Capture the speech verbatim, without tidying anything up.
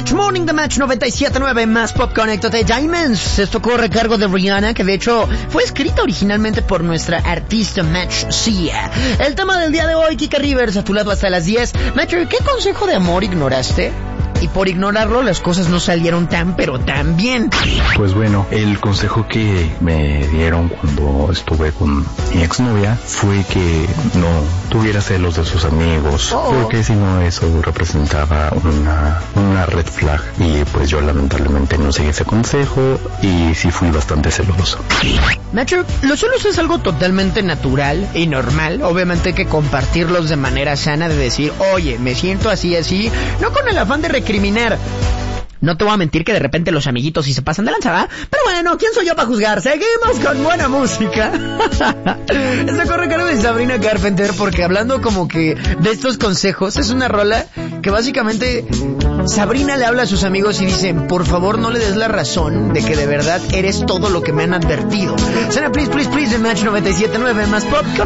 Match Morning de Match noventa y siete punto nueve más Pop Conéctate Diamonds. Esto corre a cargo de Rihanna, que de hecho fue escrita originalmente por nuestra artista Match Sia. El tema del día de hoy, Kika Rivers, a tu lado hasta las diez. Match, ¿qué consejo de amor ignoraste? Y por ignorarlo las cosas no salieron tan pero tan bien. Pues bueno, el consejo que me dieron cuando estuve con mi exnovia fue que no tuviera celos de sus amigos, oh. porque si no eso representaba una, una red flag. Y pues yo lamentablemente no seguí ese consejo y sí fui bastante celoso. Nacho, los celos es algo totalmente natural y normal. Obviamente hay que compartirlos de manera sana, de decir, oye, me siento así, así, no con el afán de recriminar. No te voy a mentir que de repente los amiguitos sí se pasan de lanza, ¿verdad? Pero bueno, ¿quién soy yo para juzgar? Seguimos con buena música. Esto corre a cargo de Sabrina Carpenter, porque hablando como que de estos consejos, es una rola que básicamente Sabrina le habla a sus amigos y dice, por favor no le des la razón de que de verdad eres todo lo que me han advertido. Cena, please, please, please, de Match noventa y siete punto nueve más Pop.